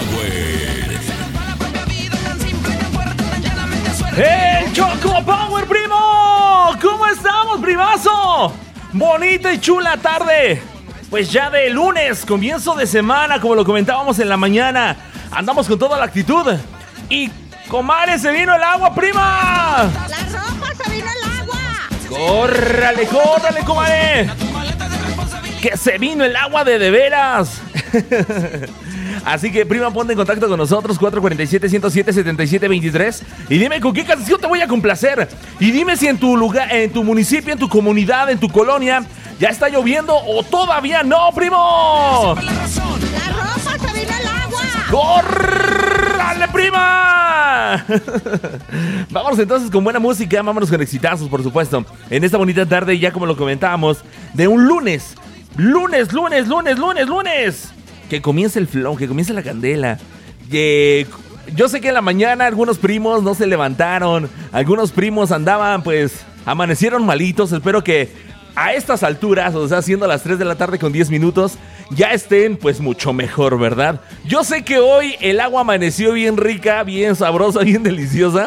¡El Choco Power, primo! ¿Cómo estamos, primazo? Bonita y chula tarde. Pues ya de lunes, comienzo de semana, como lo comentábamos en la mañana. Andamos con toda la actitud. Y, comadre, se vino el agua, prima. La ropa, se vino el agua. ¡Córrale, córrale, comadre! ¡Que se vino el agua de veras! Así que, prima, ponte en contacto con nosotros, 447-107-7723. Y dime con qué canción te voy a complacer. Y dime si en tu lugar, en tu municipio, en tu comunidad, en tu colonia, ya está lloviendo o todavía no, primo. La ropa, se vino el agua. ¡Córrale, prima! Vámonos entonces con buena música, vámonos con exitazos, por supuesto. En esta bonita tarde, ya como lo comentábamos, de un lunes. Lunes. Que comience el flow, que comience la candela. Yo sé que en la mañana algunos primos no se levantaron. Algunos primos andaban, pues, amanecieron malitos. Espero que a estas alturas, o sea, siendo las 3 de la tarde con 10 minutos, ya estén, pues, mucho mejor, ¿verdad? Yo sé que hoy el agua amaneció bien rica, bien sabrosa, bien deliciosa.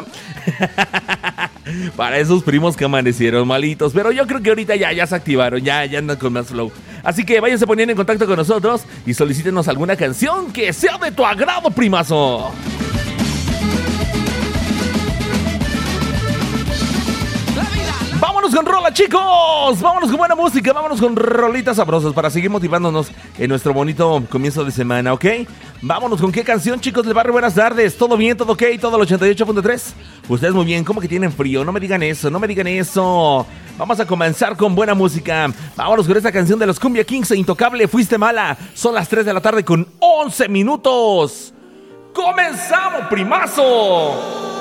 Para esos primos que amanecieron malitos. Pero yo creo que ahorita ya se activaron, ya andan con más flow. Así que váyanse poniendo en contacto con nosotros y solicítenos alguna canción que sea de tu agrado, primazo. ¡Vámonos con rola, chicos! ¡Vámonos con buena música! ¡Vámonos con rolitas sabrosas para seguir motivándonos en nuestro bonito comienzo de semana, ¿ok? Vámonos con qué canción, chicos del barrio. Buenas tardes. ¿Todo bien? ¿Todo ok? ¿Todo el 88.3? Ustedes muy bien. ¿Cómo que tienen frío? No me digan eso, no me digan eso. Vamos a comenzar con buena música. Vámonos con esta canción de los Cumbia Kings e Intocable, Fuiste Mala. Son las 3 de la tarde con 11 minutos. ¡Comenzamos, primazo!